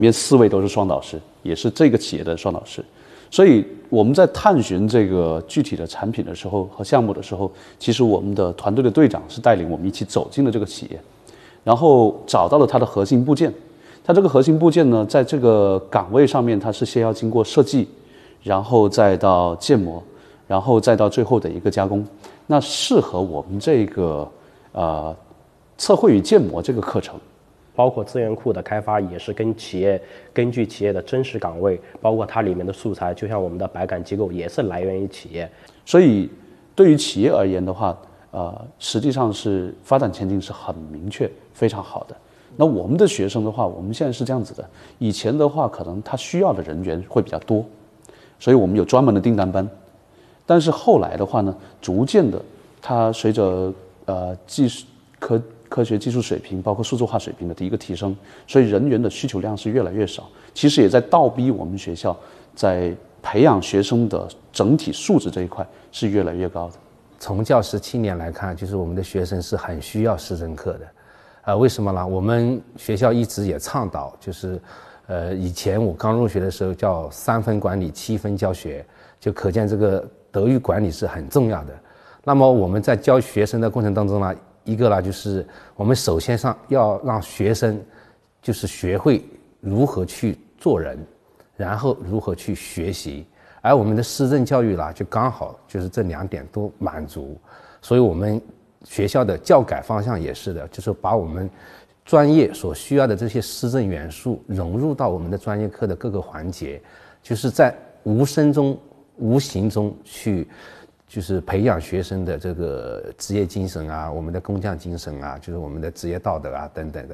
面4位都是双导师，也是这个企业的双导师。所以我们在探寻这个具体的产品的时候和项目的时候，其实我们的团队的队长是带领我们一起走进了这个企业，然后找到了它的核心部件。它这个核心部件呢，在这个岗位上面，它是先要经过设计，然后再到建模，然后再到最后的一个加工。那适合我们这个测绘与建模这个课程， 包括资源库的开发也是根据企业的真实岗位，包括它里面的素材，就像我们的百感机构也是来源于企业。 所以对于企业而言的话，实际上是发展前景是很明确，非常好的。那我们的学生的话，我们现在是这样子的，以前的话可能他需要的人员会比较多，所以我们有专门的订单班。但是后来的话呢，逐渐的，它随着科学技术水平，包括数字化水平的一个提升，所以人员的需求量是越来越少。其实也在倒逼我们学校在培养学生的整体素质这一块是越来越高的。 从教17年来看，就是我们的学生是很需要师政课的。为什么呢？我们学校一直也倡导，就是以前我刚入学的时候叫3分管理7分教学，就可见这个德育管理是很重要的。那么我们在教学生的过程当中呢，一个呢就是我们首先要让学生就是学会如何去做人，然后如何去学习，而我们的师政教育呢就刚好就是这2点都满足。所以我们学校的教改方向也是的，就是把我们专业所需要的这些师政元素融入到我们的专业课的各个环节，就是在无声中无形中去就是培养学生的这个职业精神啊，我们的工匠精神啊，就是我们的职业道德啊等等的。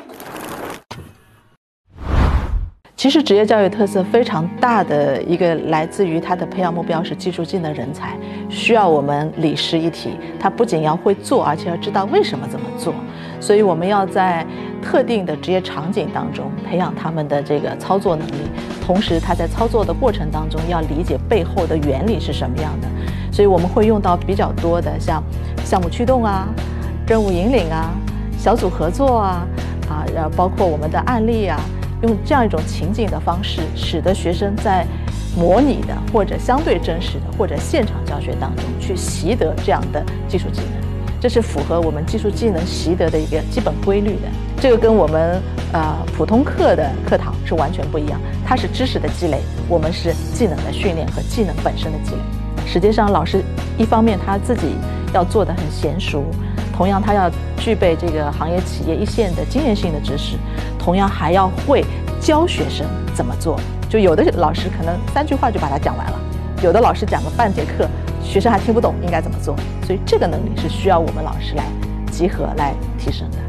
其实职业教育特色非常大的一个来自于它的培养目标是技术技能人才，需要我们理师一体，他不仅要会做，而且要知道为什么这么做。所以我们要在特定的职业场景当中培养他们的这个操作能力，同时他在操作的过程当中要理解背后的原理是什么样的。所以我们会用到比较多的像项目驱动啊、任务引领啊、小组合作啊，包括我们的案例啊，用这样一种情景的方式，使得学生在模拟的或者相对真实的或者现场教学当中去习得这样的技术技能，这是符合我们技术技能习得的一个基本规律的。这个跟我们普通课的课堂是完全不一样，它是知识的积累，我们是技能的训练和技能本身的积累。实际上老师一方面他自己要做得很娴熟，同样他要具备这个行业企业一线的经验性的知识，同样还要会教学生怎么做。就有的老师可能3句话就把它讲完了，有的老师讲个半节课，学生还听不懂应该怎么做。所以这个能力是需要我们老师来集合来提升的。